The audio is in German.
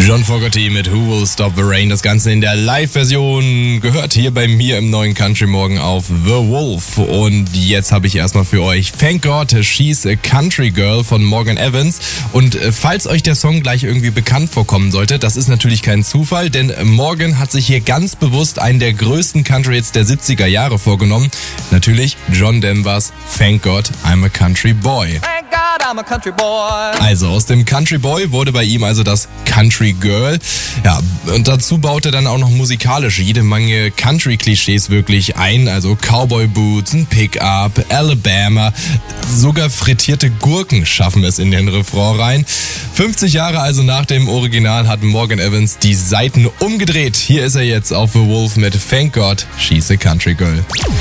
John Fogerty mit Who Will Stop the Rain. Das Ganze in der Live-Version gehört hier bei mir im neuen Country Morgen auf The Wolf. Und jetzt habe ich erstmal für euch Thank God She's a Country Girl von Morgan Evans. Und falls euch der Song gleich irgendwie bekannt vorkommen sollte, das ist natürlich kein Zufall, denn Morgan hat sich hier ganz bewusst einen der größten Country-Hits der 70er Jahre vorgenommen. Natürlich John Denvers Thank God I'm a Country Boy. I'm a country boy. Also aus dem Country Boy wurde bei ihm also das Country Girl. Ja, und dazu baut er dann auch noch musikalisch jede Menge Country-Klischees wirklich ein. Also Cowboy Boots, ein Pickup, Alabama, sogar frittierte Gurken schaffen es in den Refrain rein. 50 Jahre also nach dem Original hat Morgan Evans die Seiten umgedreht. Hier ist er jetzt auf The Wolf mit Thank God She's a Country Girl.